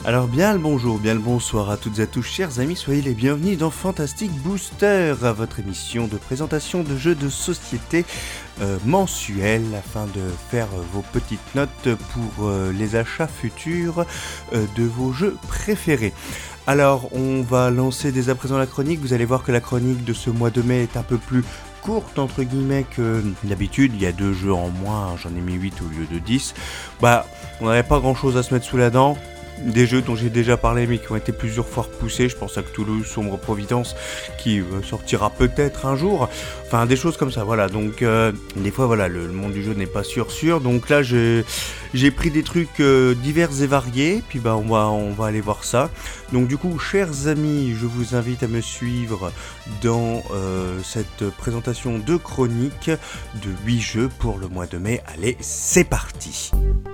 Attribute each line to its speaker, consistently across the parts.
Speaker 1: Alors bien le bonjour, bien le bonsoir à toutes et à tous chers amis, soyez les bienvenus dans Fantastic Booster, votre émission de présentation de jeux de société mensuels afin de faire vos petites notes pour les achats futurs de vos jeux préférés. Alors on va lancer dès à présent la chronique, vous allez voir que la chronique de ce mois de mai est un peu plus courte entre guillemets que d'habitude, il y a 2 jeux en moins, j'en ai mis 8 au lieu de 10, on n'avait pas grand chose à se mettre sous la dent. Des jeux dont j'ai déjà parlé mais qui ont été plusieurs fois repoussés, je pense à Cthulhu Sombre Providence qui sortira peut-être un jour, enfin des choses comme ça, voilà, donc des fois voilà, le monde du jeu n'est pas sûr, donc là j'ai pris des trucs divers et variés, puis on va aller voir ça. Donc du coup, chers amis, je vous invite à me suivre dans cette présentation de chronique de 8 jeux pour le mois de mai. Allez, c'est parti!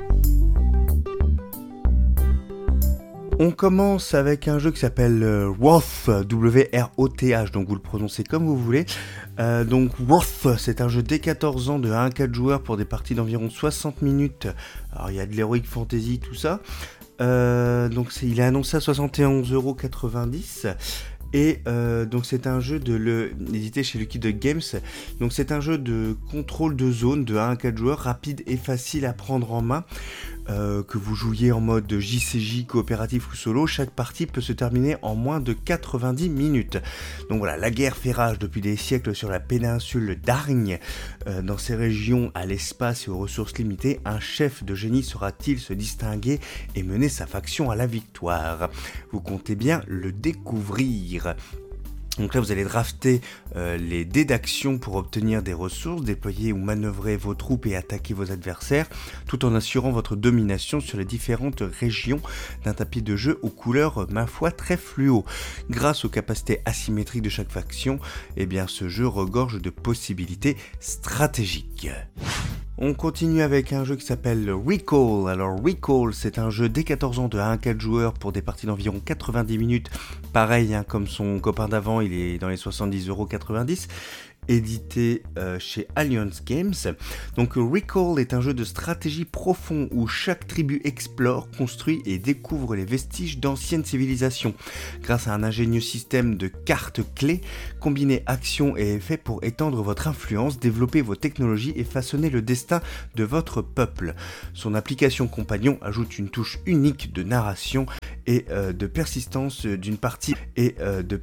Speaker 1: On commence avec un jeu qui s'appelle Wroth, W-R-O-T-H, donc vous le prononcez comme vous voulez. Donc Wroth, c'est un jeu dès 14 ans de 1 à 4 joueurs pour des parties d'environ 60 minutes. Alors il y a de l'heroic fantasy, tout ça. Donc il est annoncé à 71,90€. Et donc c'est un jeu édité chez Lucky Duck Games. Donc c'est un jeu de contrôle de zone de 1 à 4 joueurs, rapide et facile à prendre en main. Que vous jouiez en mode JCJ, coopératif ou solo, chaque partie peut se terminer en moins de 90 minutes. Donc voilà, la guerre fait rage depuis des siècles sur la péninsule d'Argne. Dans ces régions à l'espace et aux ressources limitées, un chef de génie saura-t-il se distinguer et mener sa faction à la victoire? Vous comptez bien le découvrir. Donc là vous allez drafter les dés d'action pour obtenir des ressources, déployer ou manœuvrer vos troupes et attaquer vos adversaires, tout en assurant votre domination sur les différentes régions d'un tapis de jeu aux couleurs ma foi très fluo. Grâce aux capacités asymétriques de chaque faction, ce jeu regorge de possibilités stratégiques. On continue avec un jeu qui s'appelle Recall. Alors Recall, c'est un jeu dès 14 ans de 1 à 4 joueurs pour des parties d'environ 90 minutes. Pareil, comme son copain d'avant, il est dans les 70,90€. Édité chez Alliance Games. Donc Recall est un jeu de stratégie profond où chaque tribu explore, construit et découvre les vestiges d'anciennes civilisations. Grâce à un ingénieux système de cartes clés, combinez actions et effets pour étendre votre influence, développer vos technologies et façonner le destin de votre peuple. Son application compagnon ajoute une touche unique de narration et de persistance d'une partie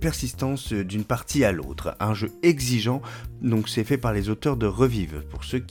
Speaker 1: à l'autre. Un jeu exigeant, donc c'est fait par les auteurs de Revive, pour ceux